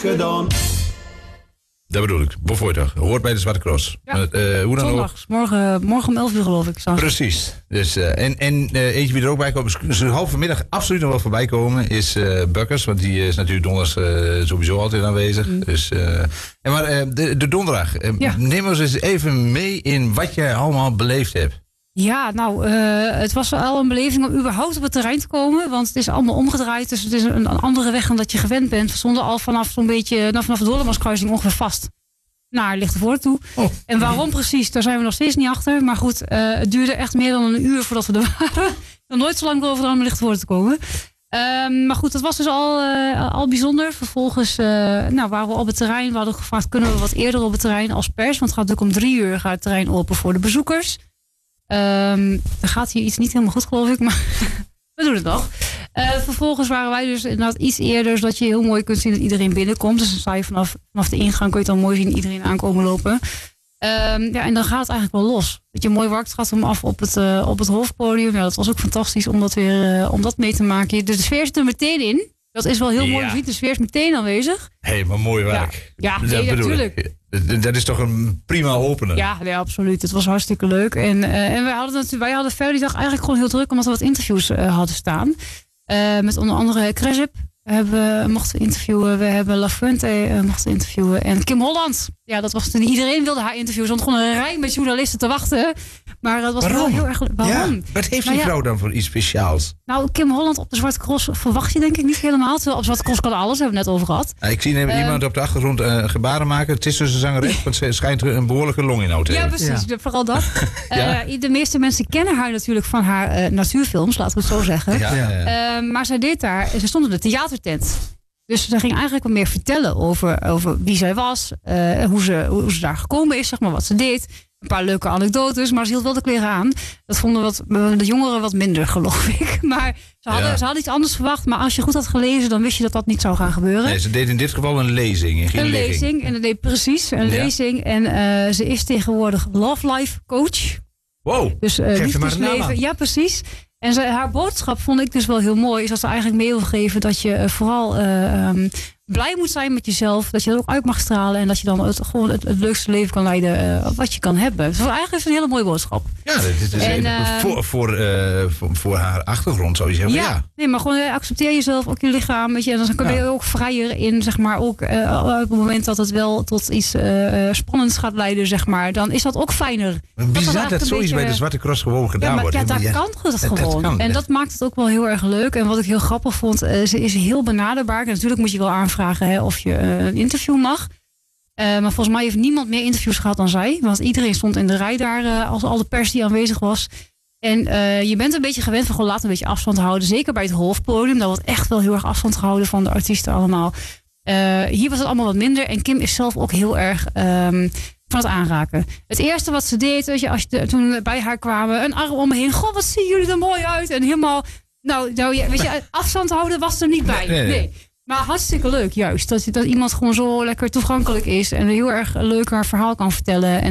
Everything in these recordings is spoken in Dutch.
gedaan. Dat bedoel ik, Bofoydag. Hoort bij de Zwarte Cross. Ja, hoe dan zondags. ook. Morgen om 11 uur geloof ik. Precies. Dus, eentje die er ook bij komt, ze halve middag absoluut nog wel voorbij komen, is Bukkers. Want die is natuurlijk donderdags sowieso altijd aanwezig. Dus, maar de donderdag, neem ons eens even mee in wat jij allemaal beleefd hebt. Ja, nou, het was al een beleving om überhaupt op het terrein te komen. Want het is allemaal omgedraaid. Dus het is een andere weg dan dat je gewend bent. We stonden al vanaf zo'n beetje, vanaf de Dollemanskruising ongeveer vast naar Lichtenvoorde toe. Oh. En waarom precies, daar zijn we nog steeds niet achter. Maar goed, het duurde echt meer dan een uur voordat we er waren. Nog nooit zo lang over naar Lichtenvoorde te komen. Maar goed, dat was dus al bijzonder. Vervolgens waren we op het terrein. We hadden gevraagd, kunnen we wat eerder op het terrein als pers? Want het gaat natuurlijk om 3 uur gaat het terrein open voor de bezoekers. Er gaat hier iets niet helemaal goed, geloof ik, maar we doen het nog. Vervolgens waren wij dus inderdaad iets eerder, zodat je heel mooi kunt zien dat iedereen binnenkomt. Dus dan sta je vanaf de ingang, kun je het dan mooi zien, iedereen aankomen lopen. En dan gaat het eigenlijk wel los. Weet je, mooi warkt gaat hem af op het hoofdpodium. Ja, dat was ook fantastisch om dat mee te maken. Dus de sfeer zit er meteen in. Dat is wel heel mooi. De sfeer is meteen aanwezig. Hé, maar mooi werk. Ja, natuurlijk. Dat is toch een prima opener? Ja, absoluut. Het was hartstikke leuk. En wij hadden verder die dag eigenlijk gewoon heel druk, omdat we wat interviews hadden staan. Met onder andere Cresip mochten we interviewen. We hebben La Fuente mochten interviewen. En Kim Holland. Ja, dat was toen iedereen wilde haar interviewen. Er stond gewoon een rij met journalisten te wachten. Maar dat was wel heel erg. Waarom? Ja, wat heeft die vrouw dan voor iets speciaals? Nou, Kim Holland op de Zwarte Cross verwacht je denk ik niet helemaal. Terwijl op Zwarte Cross kan alles, hebben we het net over gehad. Ik zie iemand op de achtergrond gebaren maken. Het is dus een zangeres, want ze schijnt een behoorlijke longinhoud te hebben. Ja, precies. Vooral dat. De meeste mensen kennen haar natuurlijk van haar natuurfilms, laten we het zo zeggen. Maar zij deed daar, ze stond in de theatertent. Dus ze ging eigenlijk wat meer vertellen over wie zij was, hoe ze daar gekomen is, zeg maar, wat ze deed. Een paar leuke anekdotes, maar ze hield wel de kleren aan. Dat vonden de jongeren wat minder, geloof ik. Maar ze hadden iets anders verwacht. Maar als je goed had gelezen, dan wist je dat dat niet zou gaan gebeuren. Nee, ze deed in dit geval een lezing. Een lezing, en dat deed precies een lezing. En ze is tegenwoordig Love Life coach. Wow, dus liefdesleven. Ja, precies. En haar boodschap vond ik dus wel heel mooi. Is dat ze eigenlijk mee wil geven dat je vooral blij moet zijn met jezelf. Dat je dat ook uit mag stralen. En dat je dan het leukste leven kan leiden wat je kan hebben. Dus eigenlijk is het een hele mooie boodschap. Ja, dit is voor haar achtergrond zou je zeggen. Ja. Nee, maar gewoon accepteer jezelf, ook je lichaam. Weet je, en dan kun je ook vrijer in, zeg maar. Ook op het moment dat het wel tot iets spannends gaat leiden, zeg maar. Dan is dat ook fijner. Bizar dat zoiets bij de Zwarte Cross gewoon gedaan wordt. Ja, daar kan het gewoon. En dat maakt het ook wel heel erg leuk. En wat ik heel grappig vond, ze is heel benaderbaar. En natuurlijk moet je wel aanvragen of je een interview mag. Maar volgens mij heeft niemand meer interviews gehad dan zij. Want iedereen stond in de rij daar als al de pers die aanwezig was. En je bent een beetje gewend van gewoon laten een beetje afstand houden. Zeker bij het hoofdpodium. Daar wordt echt wel heel erg afstand gehouden van de artiesten allemaal. Hier was het allemaal wat minder. En Kim is zelf ook heel erg van het aanraken. Het eerste wat ze deed, weet je, toen we bij haar kwamen, een arm om me heen. Goh, wat zien jullie er mooi uit. En helemaal, weet je, afstand houden was er niet bij. Nee. Maar hartstikke leuk, juist. Dat iemand gewoon zo lekker toegankelijk is. En heel erg leuk haar verhaal kan vertellen.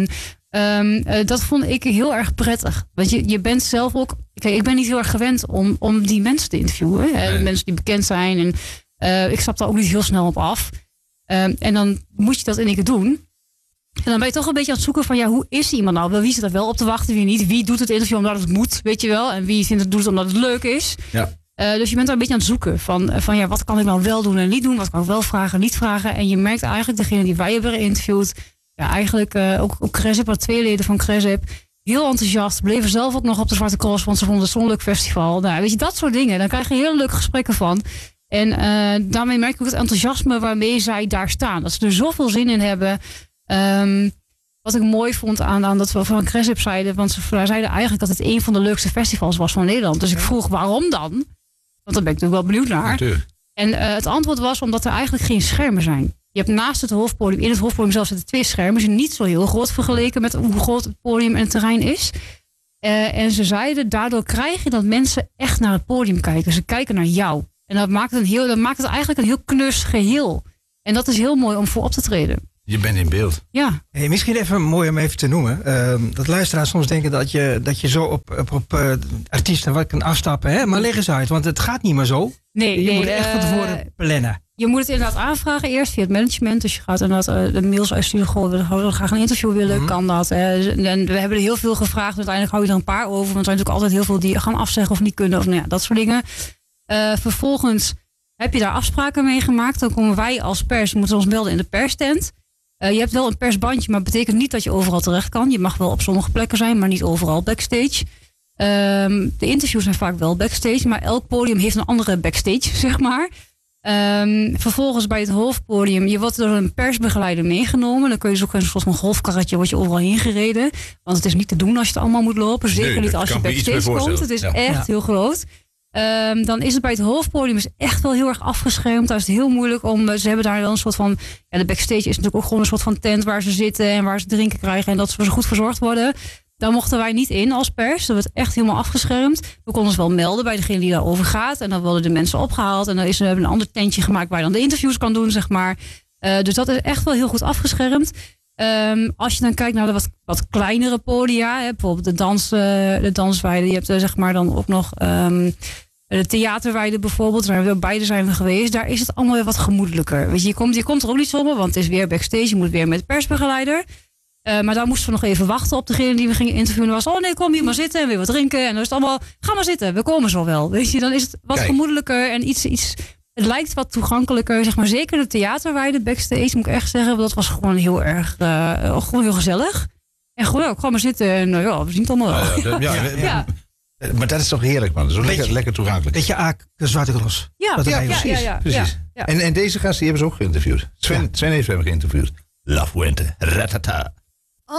En dat vond ik heel erg prettig. Want je bent zelf ook. Kijk, ik ben niet heel erg gewend om die mensen te interviewen. Hè? Mensen die bekend zijn. En ik stap daar ook niet heel snel op af. En dan moet je dat in één keer doen. En dan ben je toch een beetje aan het zoeken van, hoe is iemand nou? Wie zit er wel op te wachten, wie niet? Wie doet het interview omdat het moet, weet je wel? En wie doet het omdat het leuk is? Ja. Dus je bent daar een beetje aan het zoeken van wat kan ik nou wel doen en niet doen? Wat kan ik wel vragen en niet vragen? En je merkt eigenlijk, degene die wij hebben geïnterviewd, eigenlijk ook Cresip, wat 2 leden van Cresip, heel enthousiast, bleven zelf ook nog op de Zwarte Cross, want ze vonden het zo'n leuk festival. Nou, weet je, dat soort dingen. Daar krijg je hele leuke gesprekken van. En daarmee merk ik ook het enthousiasme waarmee zij daar staan. Dat ze er zoveel zin in hebben. Wat ik mooi vond aan dat we van Cresip zeiden, want ze zeiden eigenlijk dat het een van de leukste festivals was van Nederland. Dus ik vroeg, waarom dan? Want daar ben ik natuurlijk wel benieuwd naar. Natuurlijk. En het antwoord was omdat er eigenlijk geen schermen zijn. Je hebt naast het hoofdpodium, in het hoofdpodium zelf zitten 2 schermen. Ze zijn niet zo heel groot vergeleken met hoe groot het podium en het terrein is. En ze zeiden, daardoor krijg je dat mensen echt naar het podium kijken. Ze kijken naar jou. En dat maakt het eigenlijk een heel knus geheel. En dat is heel mooi om voor op te treden. Je bent in beeld. Ja. Hey, misschien even mooi om even te noemen. Dat luisteraars soms denken dat je zo op artiesten wat kan afstappen. Hè? Maar leg eens uit, want het gaat niet meer zo. Nee, je moet echt van tevoren plannen. Je moet het inderdaad aanvragen eerst via het management. Dus je gaat inderdaad de mails uitsturen. Goh, we willen graag een interview willen. Kan dat? En we hebben er heel veel gevraagd. Uiteindelijk hou je er een paar over. Want er zijn natuurlijk altijd heel veel die gaan afzeggen of niet kunnen. Of dat soort dingen. Vervolgens heb je daar afspraken mee gemaakt. Dan komen wij als pers, moeten ons melden in de perstent. Je hebt wel een persbandje, maar dat betekent niet dat je overal terecht kan. Je mag wel op sommige plekken zijn, maar niet overal backstage. De interviews zijn vaak wel backstage, maar elk podium heeft een andere backstage, zeg maar. Vervolgens bij het hoofdpodium, je wordt door een persbegeleider meegenomen. Dan kun je zo'n soort van golfkarretje, word je overal heen gereden. Want het is niet te doen als je het allemaal moet lopen. Zeker niet als je backstage komt. Het is echt heel groot. Dan is het bij het hoofdpodium echt wel heel erg afgeschermd. Daar is het heel moeilijk om. Ze hebben daar wel een soort van. Ja, de backstage is natuurlijk ook gewoon een soort van tent waar ze zitten en waar ze drinken krijgen en dat ze goed verzorgd worden. Daar mochten wij niet in als pers. Dat werd echt helemaal afgeschermd. We konden ons wel melden bij degene die daarover gaat. En dan worden de mensen opgehaald. En dan we hebben een ander tentje gemaakt waar je dan de interviews kan doen, zeg maar. Dus dat is echt wel heel goed afgeschermd. Als je dan kijkt naar de wat kleinere podia, bijvoorbeeld de dansweide. Je hebt zeg maar dan ook nog de theaterweide bijvoorbeeld. Beide zijn we geweest. Daar is het allemaal weer wat gemoedelijker. Weet je, je komt er ook niet zomaar, want het is weer backstage. Je moet weer met de persbegeleider. Maar daar moesten we nog even wachten op degene die we gingen interviewen. Was, oh nee, kom hier maar zitten en weer wat drinken. En dan is het allemaal, ga maar zitten, we komen zo wel. Weet je, dan is het wat gemoedelijker en iets. Het lijkt wat toegankelijker, zeg maar. Zeker de theaterweide backstage, moet ik echt zeggen. Dat was gewoon heel erg, gewoon heel gezellig. En gewoon, ga maar zitten en we zien het allemaal wel. Ja. Maar dat is toch heerlijk, man. Zo lekker toegankelijk. Beetje Aak, de Zwarte Cross. Ja, precies. En deze gasten die hebben ze ook geïnterviewd. Sven heeft hem geïnterviewd. Love Winter, ratata.